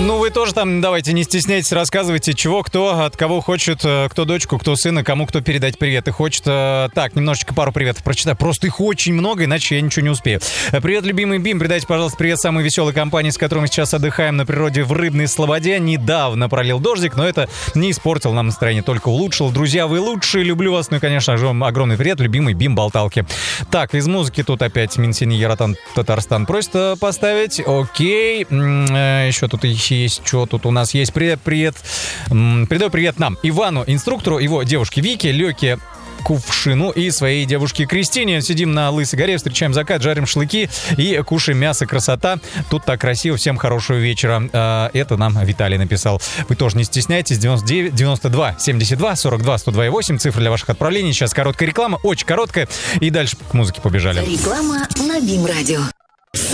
Ну, вы тоже там, давайте, не стесняйтесь, рассказывайте, чего, кто, от кого хочет, кто дочку, кто сына, кому кто передать привет и хочет. Так, немножечко пару приветов прочитаю. Просто их очень много, иначе я ничего не успею. Привет, любимый Бим, передайте, пожалуйста, привет самой веселой компании, с которой мы сейчас отдыхаем на природе в Рыбной Слободе. Недавно пролил дождик, но это не испортил нам настроение, только улучшил. Друзья, вы лучшие, люблю вас. Ну и, конечно же, огромный привет, любимый Бим Болталки. Так, из музыки тут опять Минсини Яратан Татарстан просит поставить. Окей. Еще тут есть, что тут у нас есть. Привет. Передаю привет нам, Ивану, инструктору, его девушке Вике, Лёке Кувшину и своей девушке Кристине. Сидим на Лысой горе, встречаем закат, жарим шашлыки и кушаем мясо. Красота. Тут так красиво. Всем хорошего вечера. Это нам Виталий написал. Вы тоже не стесняйтесь. 99 92 72 42 102,8. Цифры для ваших отправлений. Сейчас короткая реклама. Очень короткая. И дальше к музыке побежали. Реклама на Бим Радио.